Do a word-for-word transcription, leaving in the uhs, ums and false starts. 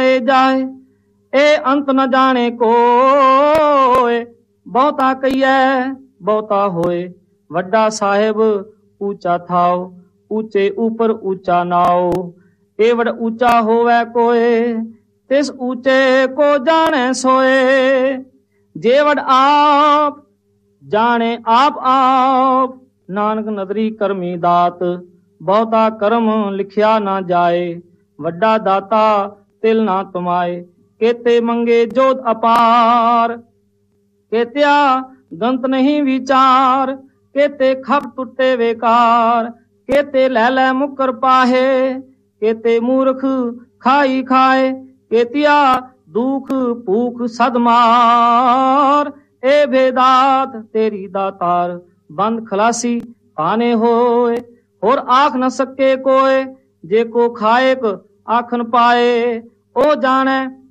ਪਾਏ ਜਾਏ। ਇਹ ਅੰਤ न जाने कोय, ਬਹੁਤਾ ਕਹੀਐ ਬਹੁਤਾ ਹੋਏ। ਵੱਡਾ ਸਾਹਿਬ ऊंचा थाओ, ऊंचे ऊपर ऊंचा नाओ। एवड़ ऊंचा होवे कोय, तिस ऊंचे को जाने सोए। जेवड़ आप जाने आप आप, नानक नदरी करमी दात। बहुता कर्म लिखिया ना जाए, वड्डा दाता तिल ना तुमाए। केते मंगे जोत अपार, केत्या गंत नहीं विचार। केते खप टुटे बेकार, केते लै लै मुकर पाहे। केते मूर्ख खाई खाए, केतिया दुख भूख सदमार। ए भेदात तेरी दातार, बंद खलासी पाने होए। होर आख न सके कोय, जे को खाएक आखन पाए। ओ जाने